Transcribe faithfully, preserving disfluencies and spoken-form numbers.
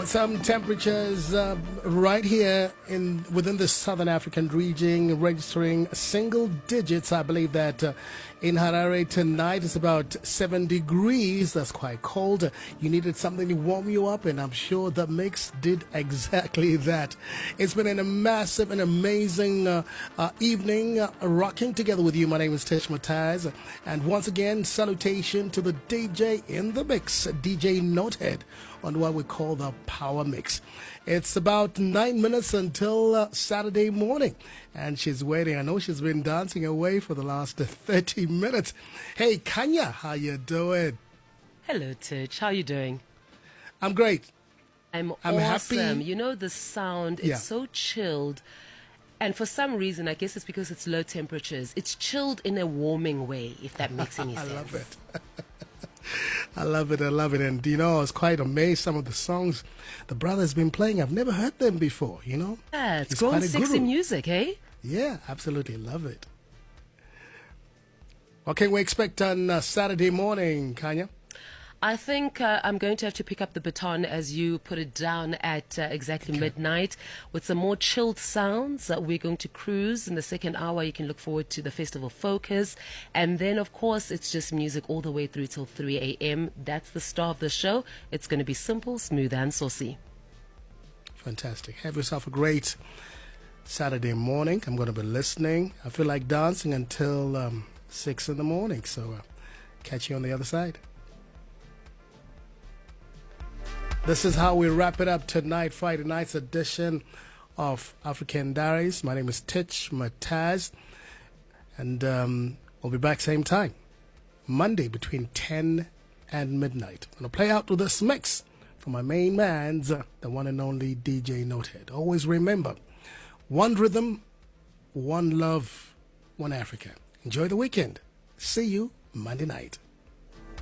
Some temperatures uh, right here in within the southern African region registering single digits. I believe that uh, in Harare tonight it's about seven degrees. That's quite cold. You needed something to warm you up, and I'm sure the mix did exactly that. It's been a massive and amazing uh, uh, evening uh, rocking together with you. My name is Tish Mataz, and once again, salutation to the D J in the mix, D J Notehead, on what we call the Power Mix. It's about nine minutes until uh, Saturday morning, and she's waiting. I know she's been dancing away for the last uh, thirty minutes. Hey, Kanya, how you doing? Hello, Titch. How you doing? I'm great. I'm, I'm awesome. happy. You know, the sound, it's Yeah. so chilled. And for some reason, I guess it's because it's low temperatures. It's chilled in a warming way, if that makes any I sense. love it. I love it, I love it. And, you know, I was quite amazed some of the songs the brother's been playing. I've never heard them before, you know? Yeah, it's He's grown quite a sexy guru. music, eh? Yeah, absolutely love it. What can we expect on uh, Saturday morning, Kanya? I think uh, I'm going to have to pick up the baton as you put it down at uh, exactly midnight with some more chilled sounds. Uh, we're going to cruise in the second hour. You can look forward to the Festival Focus. And then, of course, it's just music all the way through till three a.m. That's the star of the show. It's going to be simple, smooth, and saucy. Fantastic. Have yourself a great Saturday morning. I'm going to be listening. I feel like dancing until um, six in the morning. So uh, catch you on the other side. This is how we wrap it up tonight, Friday night's edition of African Diaries. My name is Titch Mataz, and um, we'll be back same time, Monday between ten and midnight. I'm going to play out with this mix for my main man's, uh, the one and only D J Notehead. Always remember, one rhythm, one love, one Africa. Enjoy the weekend. See you Monday night.